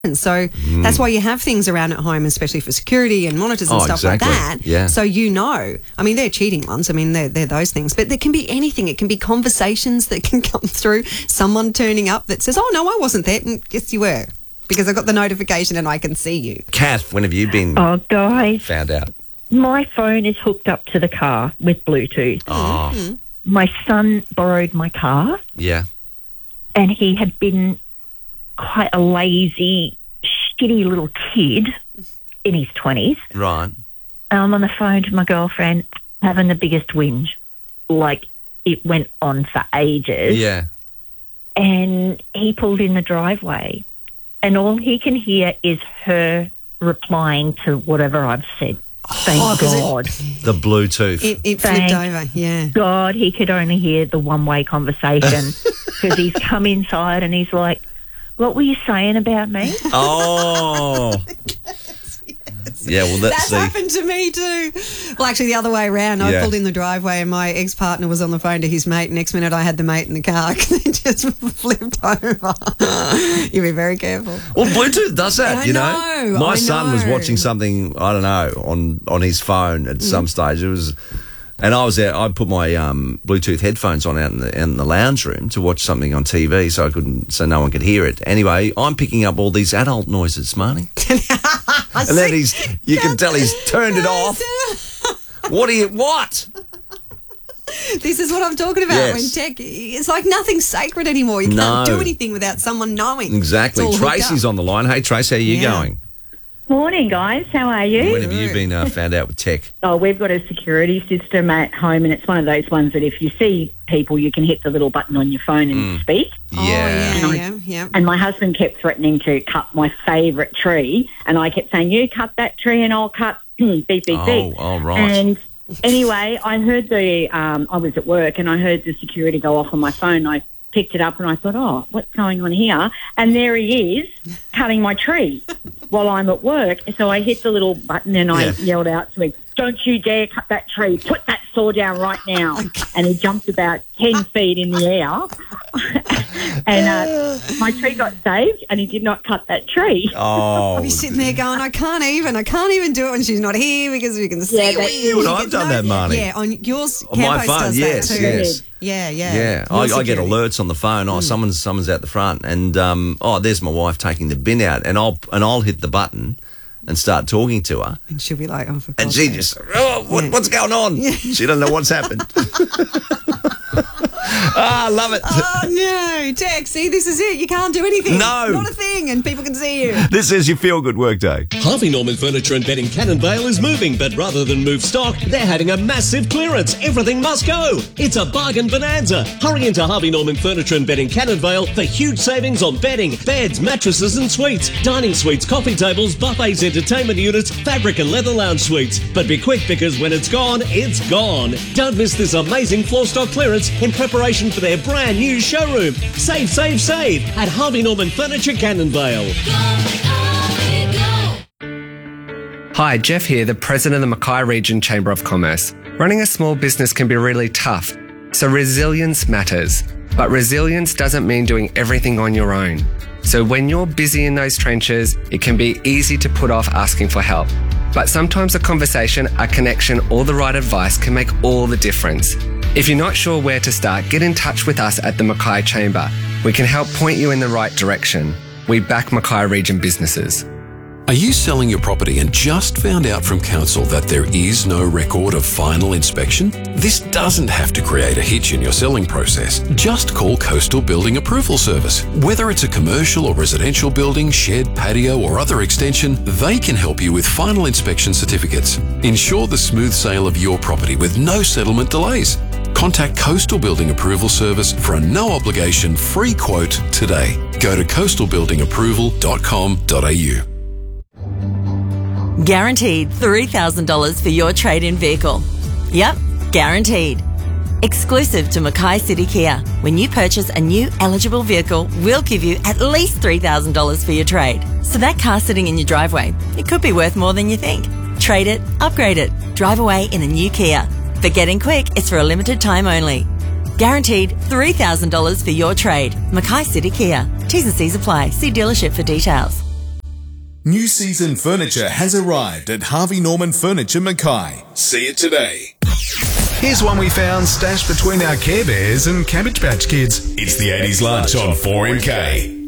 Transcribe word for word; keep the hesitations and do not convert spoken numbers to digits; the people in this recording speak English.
And so mm. that's why you have things around at home, especially for security and monitors and oh, stuff exactly. like that. Yeah. So you know, I mean, they're cheating ones. I mean, they're, they're those things. But there can be anything. It can be conversations that can come through, someone turning up that says, oh, no, I wasn't there. And yes, you were, because I got the notification and I can see you. Kath, when have you been oh, guys, found out? My phone is hooked up to the car with Bluetooth. Oh. Mm-hmm. My son borrowed my car. Yeah. And he had been quite a lazy, shitty little kid in his twenties. Right. I'm on the phone to my girlfriend having the biggest whinge. Like, it went on for ages. Yeah. And he pulled in the driveway, and all he can hear is her replying to whatever I've said. Thank Oh, 'cause it- God. The Bluetooth. It, it Thank flipped over, yeah. God, he could only hear the one-way conversation because he's come inside and he's like, what were you saying about me? Oh. Yeah, well, that's That's the... happened to me too. Well, actually, the other way around. I Yeah. pulled in the driveway and my ex-partner was on the phone to his mate. Next minute, I had the mate in the car. It just flipped over. You be very careful. Well, Bluetooth does that, I you know. know, My I son was know. watching something, I don't know, on, on his phone at some stage. It was... And I was there, I put my um, Bluetooth headphones on out in the, in the lounge room to watch something on T V so I couldn't, so no one could hear it. Anyway, I'm picking up all these adult noises, Smarty. And then he's, you can tell he's turned it off. What are you, what? This is what I'm talking about. Yes. When tech, it's like nothing's sacred anymore. You can't No. do anything without someone knowing. Exactly. It's all hooked Tracy's up. on the line. Hey, Trace, how are you Yeah. going? Morning, guys. How are you? When have you been uh, found out with tech? Oh, we've got a security system at home, and it's one of those ones that if you see people, you can hit the little button on your phone and Mm. speak. Oh, Yeah. yeah, I- yeah, yeah. And my husband kept threatening to cut my favourite tree, and I kept saying, you cut that tree and I'll cut beep, beep, beep. Oh, oh, right. And anyway, I heard the, um, I was at work, and I heard the security go off on my phone. I picked it up and I thought, oh, what's going on here? And there he is cutting my tree while I'm at work. So I hit the little button and I Yeah. yelled out to him, don't you dare cut that tree. Put that saw down right now. And he jumped about ten feet in the air. and uh, my tree got saved, and he did not cut that tree. Oh. I'll be sitting there going, I can't even, I can't even do it when she's not here because we can see Yeah, it. that's you and You I've can done know- that, Marnie. Yeah, on yours, On my Campost phone, does yes, that too. yes. Yeah, yeah. Yeah, I, Your I get security. alerts on the phone. Oh, someone's someone's out the front, and um, oh, there's my wife taking the bin out, and I'll and I'll hit the button and start talking to her, And she'll be like, oh, for and God's she sake. just, oh, what, Yeah. what's going on? She doesn't know what's happened. Ah, I love it. Oh, no, Tech, see, this is it. You can't do anything. No. Not a thing, and people can see you. This is your feel good workday. Harvey Norman Furniture and Bedding Cannonvale is moving, but rather than move stock, they're having a massive clearance. Everything must go. It's a bargain bonanza. Hurry into Harvey Norman Furniture and Bedding Cannonvale for huge savings on bedding, beds, mattresses and suites, dining suites, coffee tables, buffets, entertainment units, fabric and leather lounge suites. But be quick, because when it's gone, it's gone. Don't miss this amazing floor stock clearance in preparation for their brand new showroom. Save, save, save at Harvey Norman Furniture Cannonvale. Hi, Jeff here, the President of the Mackay Region Chamber of Commerce. Running a small business can be really tough, so resilience matters. But resilience doesn't mean doing everything on your own. So when you're busy in those trenches, it can be easy to put off asking for help. But sometimes a conversation, a connection, or the right advice can make all the difference. If you're not sure where to start, get in touch with us at the Mackay Chamber. We can help point you in the right direction. We back Mackay Region businesses. Are you selling your property and just found out from council that there is no record of final inspection? This doesn't have to create a hitch in your selling process. Just call Coastal Building Approval Service. Whether it's a commercial or residential building, shed, patio or other extension, they can help you with final inspection certificates. Ensure the smooth sale of your property with no settlement delays. Contact Coastal Building Approval Service for a no-obligation free quote today. Go to coastal building approval dot com dot a u. Guaranteed three thousand dollars for your trade-in vehicle. Yep, guaranteed. Exclusive to Mackay City Kia. When you purchase a new eligible vehicle, we'll give you at least three thousand dollars for your trade. So that car sitting in your driveway, it could be worth more than you think. Trade it, upgrade it, drive away in a new Kia. But getting quick, it's for a limited time only. Guaranteed three thousand dollars for your trade. Mackay City Kia. T's and C's apply. See dealership for details. New season furniture has arrived at Harvey Norman Furniture Mackay. See it today. Here's one we found stashed between our Care Bears and Cabbage Patch Kids. It's the eighties lunch on four M K.